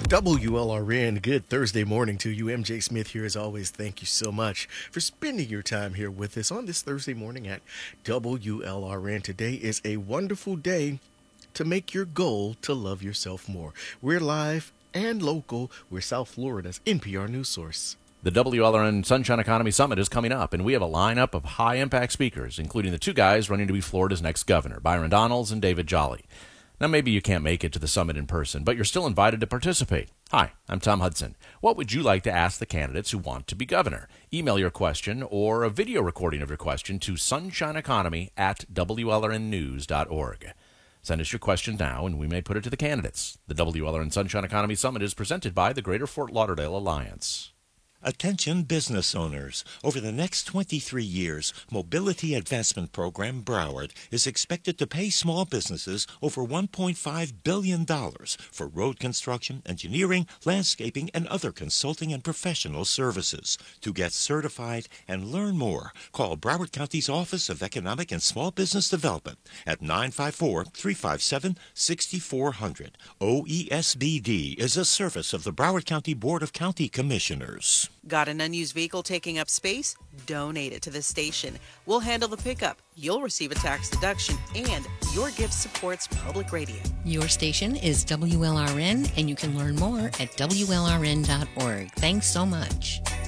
WLRN, good Thursday morning to you. MJ Smith here as always. Thank you so much for spending your time here with us on this Thursday morning at WLRN. Today is a wonderful day to make your goal to love yourself more. We're live and local. We're South Florida's NPR news source. The WLRN Sunshine Economy Summit is coming up, and we have a lineup of high-impact speakers, including the two guys running to be Florida's next governor, Byron Donalds and David Jolly. Now, maybe you can't make it to the summit in person, but you're still invited to participate. Hi, I'm Tom Hudson. What would you like to ask the candidates who want to be governor? Email your question or a video recording of your question to sunshineeconomy@wlrnnews.org. Send us your question now, and we may put it to the candidates. The WLRN Sunshine Economy Summit is presented by the Greater Fort Lauderdale Alliance. Attention business owners. Over the next 23 years, Mobility Advancement Program Broward is expected to pay small businesses over $1.5 billion for road construction, engineering, landscaping, and other consulting and professional services. To get certified and learn more, call Broward County's Office of Economic and Small Business Development at 954-357-6400. OESBD is a service of the Broward County Board of County Commissioners. Got an unused vehicle taking up space? Donate it to the station. We'll handle the pickup. You'll receive a tax deduction, and your gift supports public radio. Your station is WLRN, and you can learn more at WLRN.org. Thanks so much.